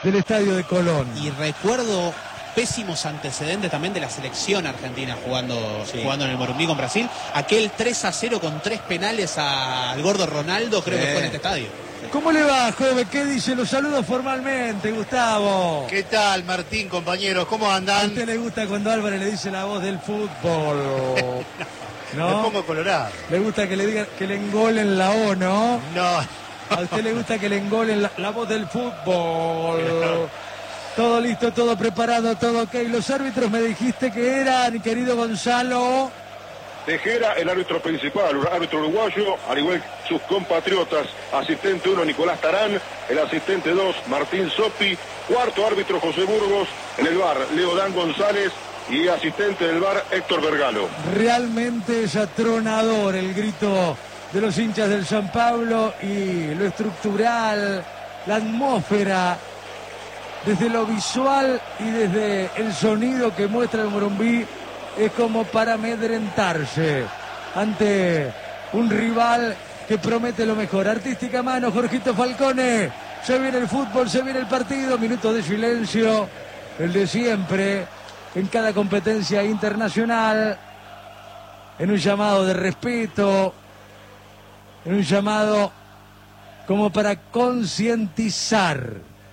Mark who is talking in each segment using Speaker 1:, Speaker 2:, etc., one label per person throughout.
Speaker 1: del estadio de Colón.
Speaker 2: Y recuerdo pésimos antecedentes también de la selección argentina jugando en el Morumbí con Brasil. Aquel 3-0 con 3 penales al gordo Ronaldo, creo que fue en este estadio.
Speaker 1: ¿Cómo le va, joven? ¿Qué dice? Los saludo formalmente, Gustavo.
Speaker 3: ¿Qué tal, Martín, compañeros? ¿Cómo andan?
Speaker 1: ¿A usted le gusta cuando Álvarez le dice la voz del fútbol? ¿No?
Speaker 3: Me pongo colorado.
Speaker 1: ¿Le gusta que le digan que le engolen la O, no?
Speaker 3: No.
Speaker 1: ¿A usted le gusta que le engolen la voz del fútbol? Todo listo, todo preparado, todo ok. Los árbitros me dijiste que eran, querido Gonzalo.
Speaker 4: Tejera, el árbitro principal, árbitro uruguayo, al igual que sus compatriotas. Asistente 1, Nicolás Tarán. El asistente 2, Martín Sopi. Cuarto árbitro, José Burgos. En el VAR, Leo Dan González. Y asistente del VAR, Héctor Vergalo.
Speaker 1: Realmente es atronador el grito de los hinchas del San Pablo y lo estructural, la atmósfera, desde lo visual y desde el sonido que muestra el Morumbí, es como para amedrentarse ante un rival que promete lo mejor. Artística mano, Jorgito Falcone. Se viene el fútbol, se viene el partido. Minuto de silencio, el de siempre, en cada competencia internacional, en un llamado de respeto, en un llamado como para concientizar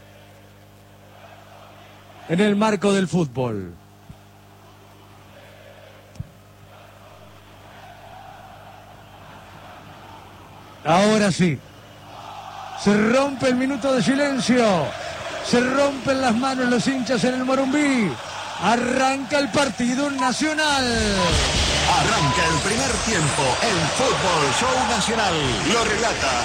Speaker 1: en el marco del fútbol. Ahora sí, se rompe el minuto de silencio, se rompen las manos los hinchas en el Morumbí, arranca el partido nacional.
Speaker 5: Arranca el primer tiempo, el Fútbol Show Nacional, lo relata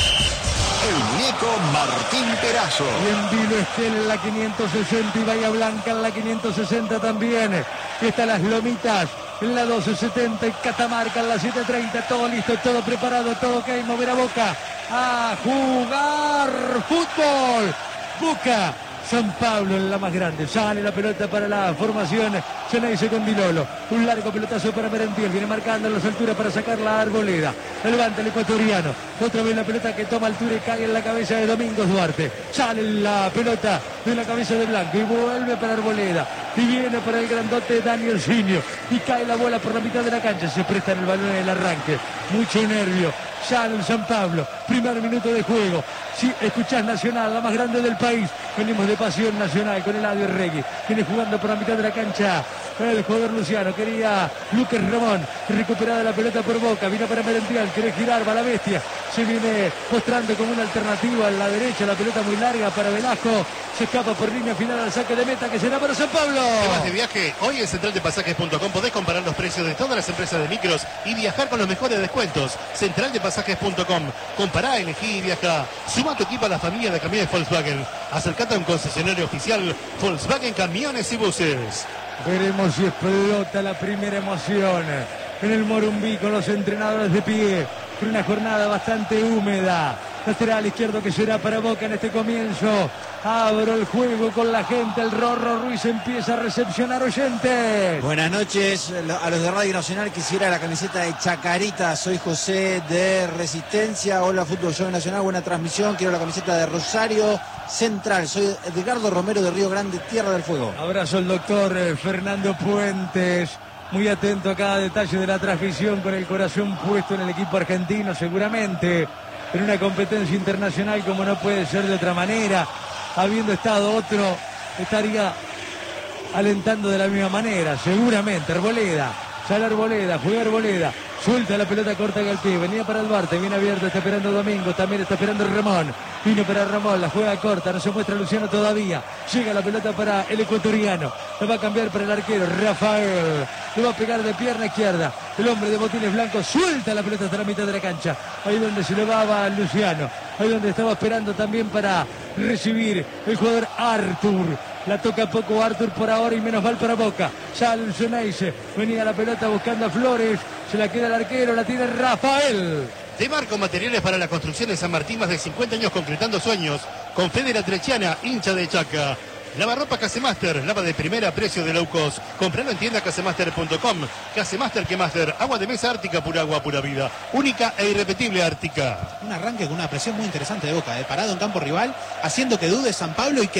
Speaker 5: el muñeco Martín Perazo.
Speaker 1: Y en Vilo Esquel en la 560 y Bahía Blanca en la 560 también. Y están las Lomitas en la 1270 y Catamarca en la 730. Todo listo, todo preparado, todo ok. Mover a Boca a jugar fútbol. Boca, San Pablo en la más grande. Sale la pelota para la formación. Ceneice con Dilolo. Un largo pelotazo para Merentiel. Viene marcando en las alturas para sacar la Arboleda. Levanta el ecuatoriano. Otra vez la pelota que toma altura y cae en la cabeza de Domingos Duarte. Sale la pelota de la cabeza de Blanco y vuelve para Arboleda. Y viene para el grandote Daniel Sinio. Y cae la bola por la mitad de la cancha. Se presta en el balón en el arranque. Mucho nervio. Sale el San Pablo. Primer minuto de juego. Si escuchás Nacional, la más grande del país. Venimos de Pasión Nacional con Eladio Regui. Viene jugando por la mitad de la cancha el jugador Luciano. Quería Lucas Ramón. Recuperada la pelota por Boca. Vino para Merentiel. Quiere girar. Va la bestia. Se viene mostrando como una alternativa a la derecha. La pelota muy larga para Velasco. Se escapa por línea final al saque de meta que será para San Pablo.
Speaker 3: Temas de viaje. Hoy en centraldepasajes.com podés comparar los precios de todas las empresas de micros y viajar con los mejores descuentos. Centraldepasajes.com. Compará, elegí y viaja. Suma tu equipo a la familia de camiones Volkswagen. Acercate a un concesionario oficial Volkswagen Camiones y Buses.
Speaker 1: Veremos si explota la primera emoción en el Morumbí con los entrenadores de pie. Una jornada bastante húmeda. Lateral izquierdo que será para Boca en este comienzo. Abro el juego con la gente. El Rorro Ruiz empieza a recepcionar oyentes.
Speaker 6: Buenas noches a los de Radio Nacional. Quisiera la camiseta de Chacarita. Soy José de Resistencia. Hola, Fútbol Show Nacional. Buena transmisión. Quiero la camiseta de Rosario Central. Soy Edgardo Romero de Río Grande, Tierra del Fuego.
Speaker 1: Abrazo al doctor Fernando Puentes. Muy atento a cada detalle de la transmisión, con el corazón puesto en el equipo argentino, seguramente en una competencia internacional como no puede ser de otra manera. Habiendo estado otro, estaría alentando de la misma manera, seguramente. Arboleda, sale Arboleda, juega Arboleda, suelta la pelota corta al pie, venía para el Duarte, viene abierto, está esperando Domingo, también está esperando Ramón. Vino para Ramón, la juega corta, no se muestra Luciano todavía. Llega la pelota para el ecuatoriano. La va a cambiar para el arquero, Rafael. Le va a pegar de pierna izquierda. El hombre de botines blancos suelta la pelota hasta la mitad de la cancha. Ahí donde se le va Luciano. Ahí donde estaba esperando también para recibir el jugador Artur. La toca poco Artur por ahora y menos mal para Boca. Sale el Ceneice. Venía la pelota buscando a Flores. Se la queda el arquero, la tiene Rafael.
Speaker 3: De Marco Materiales para la construcción de San Martín, más de 50 años concretando sueños. Con Federa Trechiana, hincha de Chaca. Lavarropa Casemaster, lava de primera, precio de low cost. Compralo en tienda casemaster.com. Casemaster que Master, agua de mesa Ártica, pura agua, pura vida. Única e irrepetible Ártica.
Speaker 2: Un arranque con una presión muy interesante de Boca, parado en campo rival, haciendo que dude San Pablo y que